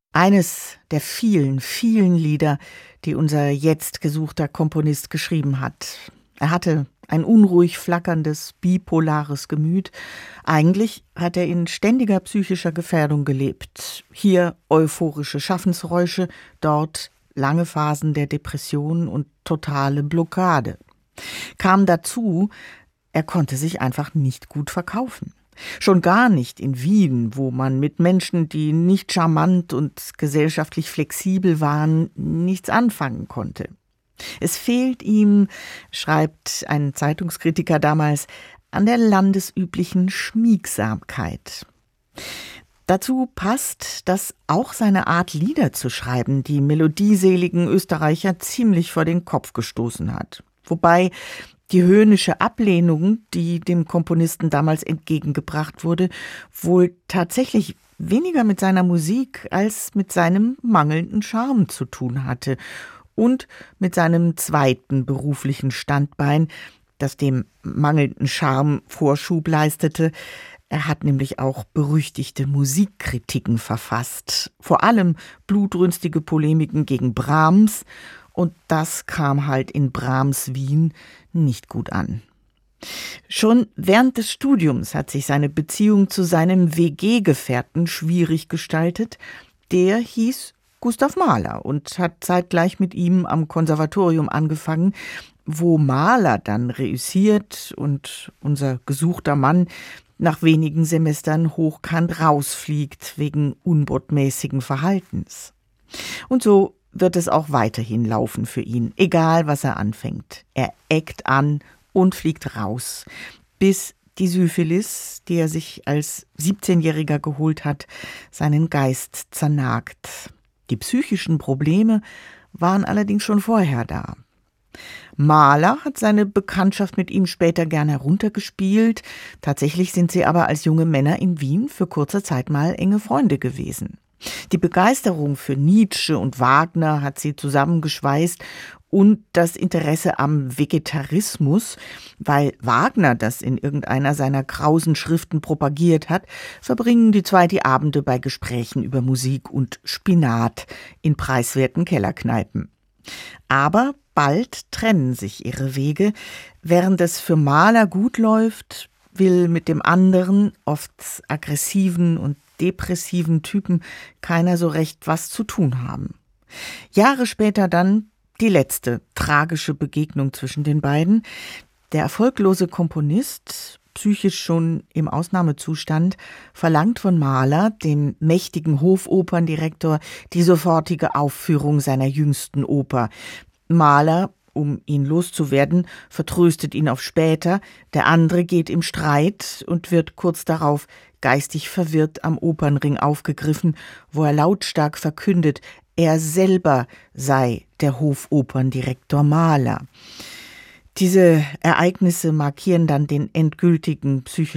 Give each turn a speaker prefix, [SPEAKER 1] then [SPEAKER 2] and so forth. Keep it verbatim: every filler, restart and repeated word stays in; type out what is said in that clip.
[SPEAKER 1] Eines der vielen, vielen Lieder, die unser jetzt gesuchter Komponist geschrieben hat. Er hatte ein unruhig flackerndes, bipolares Gemüt. Eigentlich hat er in ständiger psychischer Gefährdung gelebt. Hier euphorische Schaffensräusche, dort lange Phasen der Depression und totale Blockade. Kam dazu, er konnte sich einfach nicht gut verkaufen. Schon gar nicht in Wien, wo man mit Menschen, die nicht charmant und gesellschaftlich flexibel waren, nichts anfangen konnte. Es fehlt ihm, schreibt ein Zeitungskritiker damals, an der landesüblichen Schmiegsamkeit. Dazu passt, dass auch seine Art, Lieder zu schreiben, die melodieseligen Österreicher ziemlich vor den Kopf gestoßen hat. Wobei die höhnische Ablehnung, die dem Komponisten damals entgegengebracht wurde, wohl tatsächlich weniger mit seiner Musik als mit seinem mangelnden Charme zu tun hatte und mit seinem zweiten beruflichen Standbein, das dem mangelnden Charme Vorschub leistete. Er hat nämlich auch berüchtigte Musikkritiken verfasst, vor allem blutrünstige Polemiken gegen Brahms. Und das kam halt in Brahms Wien nicht gut an. Schon während des Studiums hat sich seine Beziehung zu seinem W G-Gefährten schwierig gestaltet. Der hieß Gustav Mahler und hat zeitgleich mit ihm am Konservatorium angefangen, wo Mahler dann reüssiert und unser gesuchter Mann nach wenigen Semestern hochkant rausfliegt wegen unbotmäßigen Verhaltens. Und so wird es auch weiterhin laufen für ihn, egal was er anfängt. Er eckt an und fliegt raus, bis die Syphilis, die er sich als siebzehnjähriger geholt hat, seinen Geist zernagt. Die psychischen Probleme waren allerdings schon vorher da. Mahler hat seine Bekanntschaft mit ihm später gern heruntergespielt. Tatsächlich sind sie aber als junge Männer in Wien für kurze Zeit mal enge Freunde gewesen. Die Begeisterung für Nietzsche und Wagner hat sie zusammengeschweißt und das Interesse am Vegetarismus, weil Wagner das in irgendeiner seiner krausen Schriften propagiert hat, verbringen die zwei die Abende bei Gesprächen über Musik und Spinat in preiswerten Kellerkneipen. Aber bald trennen sich ihre Wege. Während es für Mahler gut läuft, will mit dem anderen, oft aggressiven und depressiven Typen keiner so recht was zu tun haben. Jahre später dann die letzte tragische Begegnung zwischen den beiden. Der erfolglose Komponist, psychisch schon im Ausnahmezustand, verlangt von Mahler, dem mächtigen Hofoperndirektor, die sofortige Aufführung seiner jüngsten Oper. Mahler, um ihn loszuwerden, vertröstet ihn auf später. Der andere geht im Streit und wird kurz darauf geistig verwirrt am Opernring aufgegriffen, wo er lautstark verkündet, er selber sei der Hofoperndirektor Mahler. Diese Ereignisse markieren dann den endgültigen psychischen